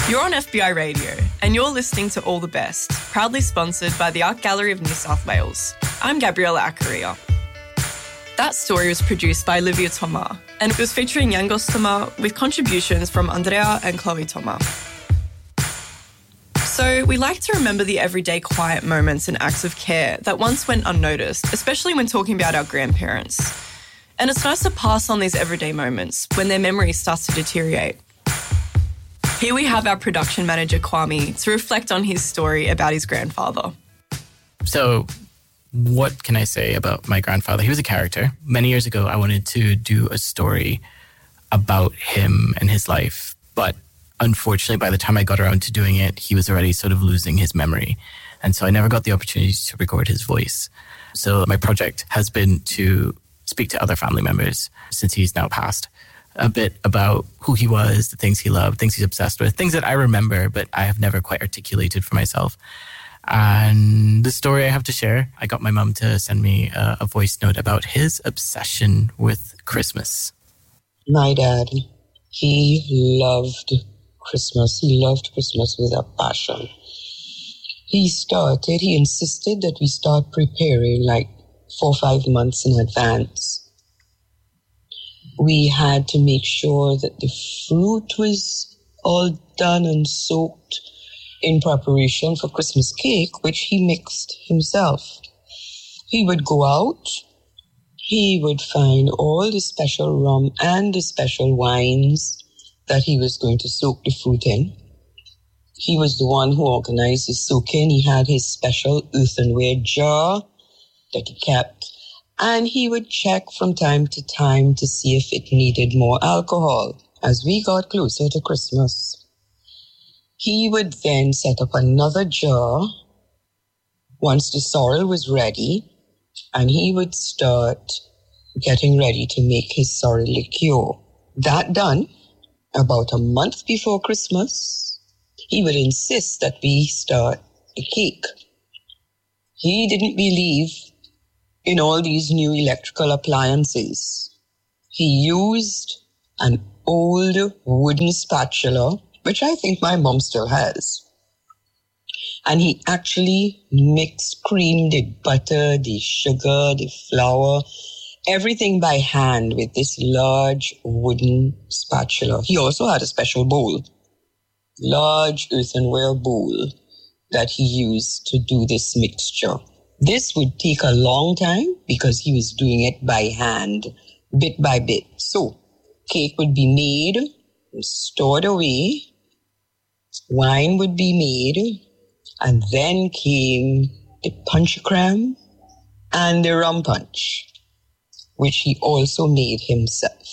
You're on FBI Radio, and you're listening to All the Best, proudly sponsored by the Art Gallery of New South Wales. I'm Gabriella Acaria. That story was produced by Olivia Thomas, and it was featuring Yangos Thomas with contributions from Andrea and Chloe Thomas. So we like to remember the everyday quiet moments and acts of care that once went unnoticed, especially when talking about our grandparents. And it's nice to pass on these everyday moments when their memory starts to deteriorate. Here we have our production manager, Kwame, to reflect on his story about his grandfather. So what can I say about my grandfather? He was a character. Many years ago, I wanted to do a story about him and his life, but unfortunately, by the time I got around to doing it, he was already sort of losing his memory. And so I never got the opportunity to record his voice. So my project has been to speak to other family members since he's now passed, a bit about who he was, the things he loved, things he's obsessed with, things that I remember, but I have never quite articulated for myself. And the story I have to share, I got my mum to send me a voice note about his obsession with Christmas. My dad, he loved Christmas. He loved Christmas with a passion. He insisted that we start preparing like 4 or 5 months in advance. We had to make sure that the fruit was all done and soaked in preparation for Christmas cake, which he mixed himself. He would go out, he would find all the special rum and the special wines that he was going to soak the fruit in. He was the one who organized his soaking. He had his special earthenware jar that he kept, and he would check from time to time to see if it needed more alcohol. As we got closer to Christmas, he would then set up another jar once the sorrel was ready, and he would start getting ready to make his sorrel liqueur. That done, about a month before Christmas, he would insist that we start a cake. He didn't believe in all these new electrical appliances. He used an old wooden spatula, which I think my mom still has. And he actually mixed cream, the butter, the sugar, the flour, everything by hand with this large wooden spatula. He also had a special bowl, large earthenware bowl that he used to do this mixture. This would take a long time because he was doing it by hand, bit by bit. So cake would be made, stored away, wine would be made, and then came the punch crème and the rum punch, which he also made himself.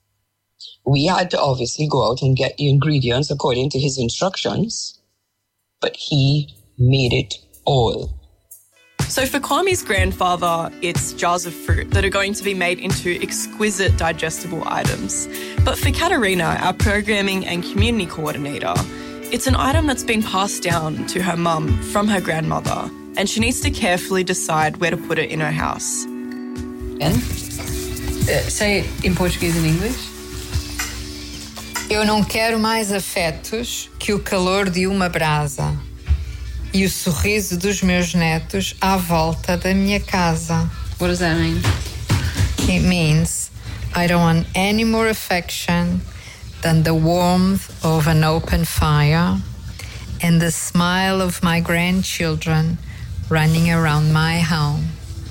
We had to obviously go out and get the ingredients according to his instructions, but he made it all. So for Kwame's grandfather, it's jars of fruit that are going to be made into exquisite digestible items. But for Katerina, our programming and community coordinator, it's an item that's been passed down to her mum from her grandmother, and she needs to carefully decide where to put it in her house. And say it in Portuguese and English. Eu não quero mais afetos que o calor de uma brasa e o sorriso dos meus netos à volta da minha casa. What does that mean? It means I don't want any more affection than the warmth of an open fire and the smile of my grandchildren running around my home.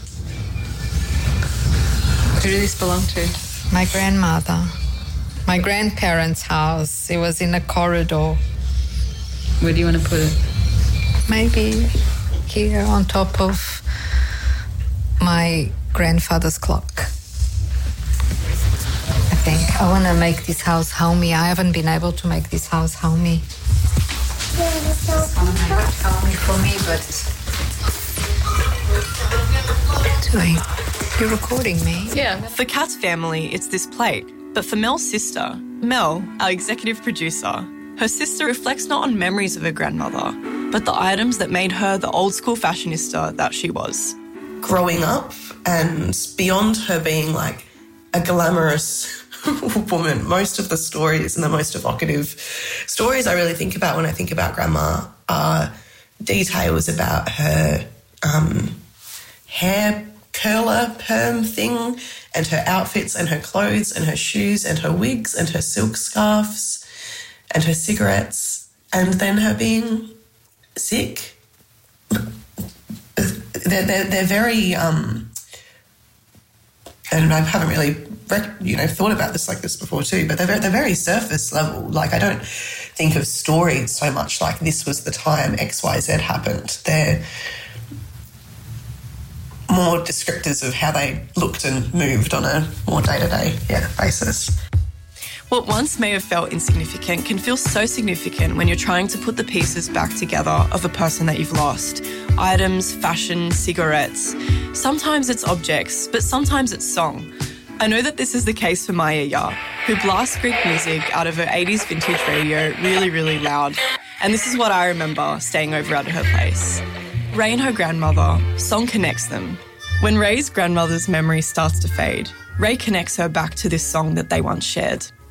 Who did this belong to? My grandmother. My grandparents' house. It was in a corridor. Where do you want to put it? Maybe here on top of my grandfather's clock. I think I want to make this house homey. I haven't been able to make this house homey. I want to make it homey for me, but... You're recording me? Yeah. For Kat's family, it's this plate. But for Mel's sister, Mel, our executive producer, her sister reflects not on memories of her grandmother, but the items that made her the old-school fashionista that she was. Growing up, and beyond her being like a glamorous woman. Most of the stories and the most evocative stories I really think about when I think about Grandma are details about her hair curler perm thing and her outfits and her clothes and her shoes and her wigs and her silk scarves and her cigarettes, and then her being sick. They're very, and I haven't really, thought about this like this before too, but they're very surface level. Like, I don't think of stories so much like this was the time XYZ happened. They're more descriptors of how they looked and moved on a more day-to-day basis. What once may have felt insignificant can feel so significant when you're trying to put the pieces back together of a person that you've lost. Items, fashion, cigarettes. Sometimes it's objects, but sometimes it's song. I know that this is the case for Maya Yar, who blasts Greek music out of her 80s vintage radio really, really loud. And this is what I remember staying over at her place. Ray and her grandmother, song connects them. When Ray's grandmother's memory starts to fade, Ray connects her back to this song that they once shared.